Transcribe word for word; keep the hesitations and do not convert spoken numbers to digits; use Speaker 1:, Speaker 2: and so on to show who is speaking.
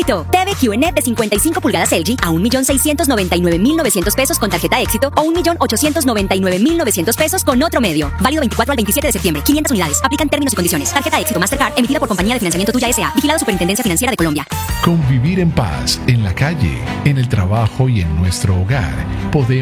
Speaker 1: Éxito. T V Q N E T de cincuenta y cinco pulgadas L G a un millón seiscientos noventa y nueve mil novecientos pesos con tarjeta Éxito o un millón ochocientos noventa y nueve mil novecientos pesos con otro medio. Válido veinticuatro al veintisiete de septiembre. quinientas unidades. Aplican términos y condiciones. Tarjeta Éxito Mastercard emitida por Compañía de Financiamiento Tuya S A. Vigilado Superintendencia Financiera de Colombia.
Speaker 2: Convivir en paz, en la calle, en el trabajo y en nuestro hogar. Podemos